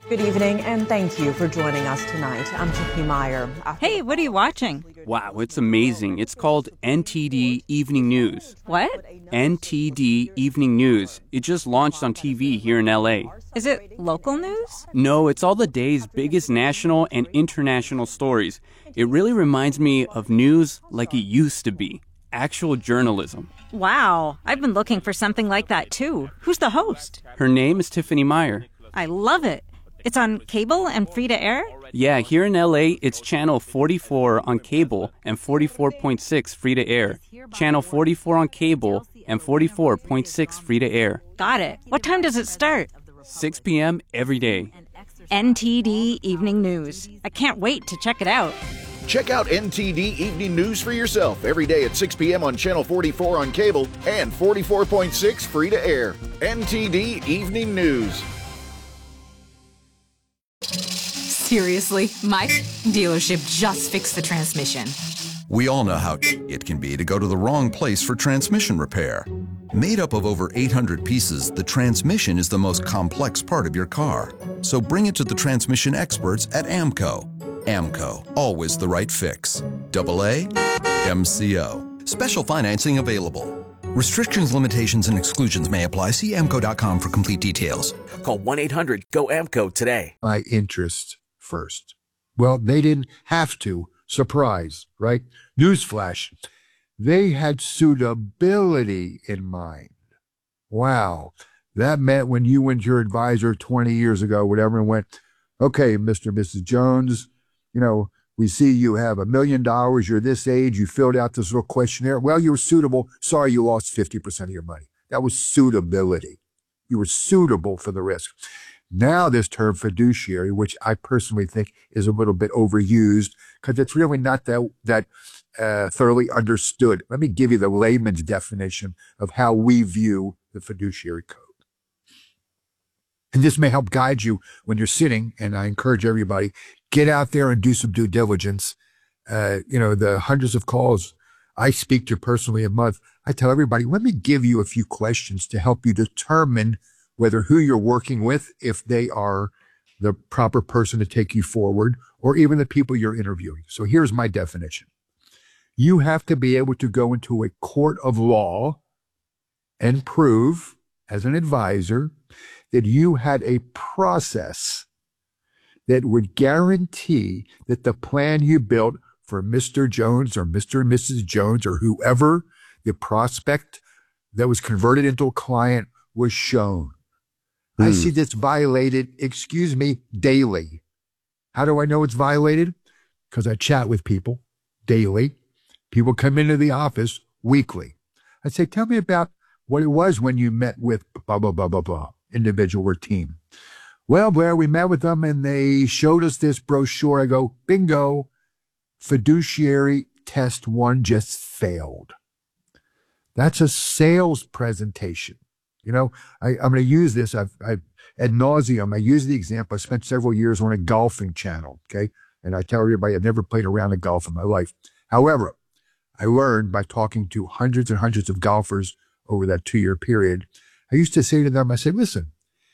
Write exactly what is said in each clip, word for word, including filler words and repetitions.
Good evening, and thank you for joining us tonight. I'm Tiffany Meyer. Hey, what are you watching? Wow, it's amazing. It's called N T D Evening News. What? N T D Evening News. It just launched on T V here in L A. Is it local news? No, it's all the day's biggest national and international stories. It really reminds me of news like it used to be. Actual journalism. Wow, I've been looking for something like that too. Who's the host? Her name is Tiffany Meyer. I love it. It's on cable and free to air? Yeah, here in L A, it's channel forty-four on cable and forty-four point six free to air. Channel forty-four on cable and forty-four point six free to air. Got it. What time does it start? six p.m. every day. N T D Evening News. I can't wait to check it out. Check out N T D Evening News for yourself every day at six p.m. on Channel forty-four on cable and forty-four point six free to air. N T D Evening News. Seriously, my dealership just fixed the transmission. We all know how it can be to go to the wrong place for transmission repair. Made up of over eight hundred pieces, the transmission is the most complex part of your car. So bring it to the transmission experts at AMCO. AMCO, always the right fix. Double A, M C O. Special financing available. Restrictions, limitations, and exclusions may apply. See amco dot com for complete details. Call one eight hundred G O A M C O today. My interest first. Well, they didn't have to. Surprise, right? Newsflash. They had suitability in mind. Wow. That meant when you went to your advisor twenty years ago, whatever, and went, okay, Mister and Missus Jones, you know, we see you have a million dollars, you're this age, you filled out this little questionnaire. Well, you were suitable. Sorry, you lost fifty percent of your money. That was suitability. You were suitable for the risk. Now this term fiduciary, which I personally think is a little bit overused because it's really not that, that uh, thoroughly understood. Let me give you the layman's definition of how we view the fiduciary code. And this may help guide you when you're sitting, and I encourage everybody, get out there and do some due diligence. Uh, you know, the hundreds of calls I speak to personally a month, I tell everybody, let me give you a few questions to help you determine whether who you're working with, if they are the proper person to take you forward, or even the people you're interviewing. So here's my definition. You have to be able to go into a court of law and prove, as an advisor, that you had a process that would guarantee that the plan you built for Mister Jones or Mister and Missus Jones or whoever the prospect that was converted into a client was shown. Mm. I see this violated, excuse me, daily. How do I know it's violated? Because I chat with people daily. People come into the office weekly. I say, tell me about what it was when you met with blah, blah, blah, blah, blah, individual or team. Well, Blair, we met with them and they showed us this brochure. I go, bingo, fiduciary test one just failed. That's a sales presentation. You know, I, I'm going to use this. I've, I've ad nauseum. I use the example. I spent several years on a golfing channel. Okay. And I tell everybody I've never played a round of golf in my life. However, I learned by talking to hundreds and hundreds of golfers over that two year period. I used to say to them, I said, listen,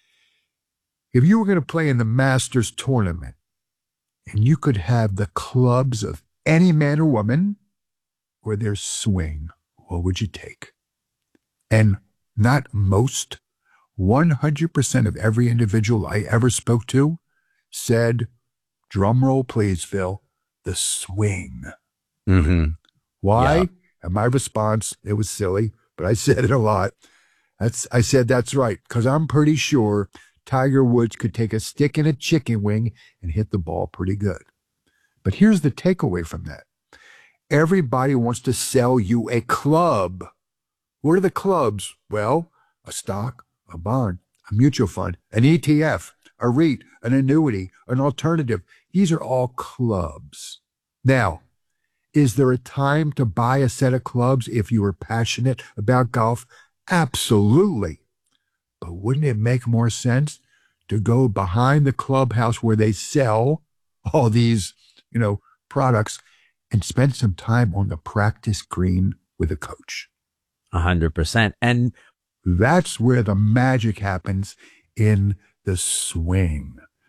if you were going to play in the Masters tournament and you could have the clubs of any man or woman or their swing, what would you take? And not most, one hundred percent of every individual I ever spoke to said, drum roll please, Phil, the swing. Mm-hmm. Why? Yeah. And my response, it was silly, but I said it a lot. That's, I said, that's right, because I'm pretty sure Tiger Woods could take a stick and a chicken wing and hit the ball pretty good. But here's the takeaway from that. Everybody wants to sell you a club. What are the clubs? Well, a stock, a bond, a mutual fund, an E T F, a REIT, an annuity, an alternative. These are all clubs. Now, is there a time to buy a set of clubs if you are passionate about golf? Absolutely. But wouldn't it make more sense to go behind the clubhouse where they sell all these, you know, products and spend some time on the practice green with a coach? A hundred percent. And that's where the magic happens in the swing.